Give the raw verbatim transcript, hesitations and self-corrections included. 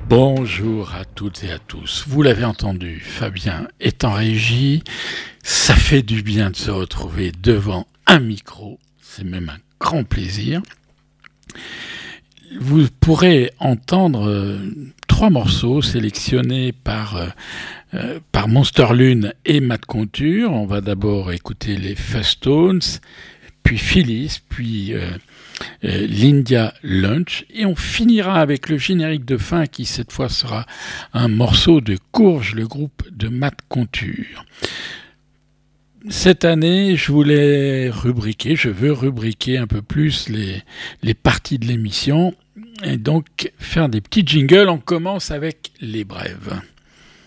Bonjour à toutes et à tous. Vous l'avez entendu, Fabien est en régie. Ça fait du bien de se retrouver devant un micro. C'est même un grand plaisir. Vous pourrez entendre euh, trois morceaux sélectionnés par, euh, euh, par Monsterlune et Matt Conture. On va d'abord écouter les Festones, puis Phyllis, puis euh, euh, l'India Lunch, et on finira avec le générique de fin qui cette fois sera un morceau de Courge, le groupe de Matt Conture. Cette année, je voulais rubriquer, je veux rubriquer un peu plus les, les parties de l'émission et donc faire des petits jingles. On commence avec les brèves.